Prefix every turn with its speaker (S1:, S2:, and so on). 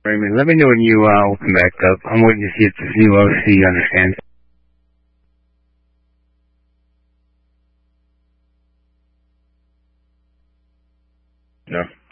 S1: Raymond, let me know when you open back up. I'm waiting to see if this new OC understands.
S2: No.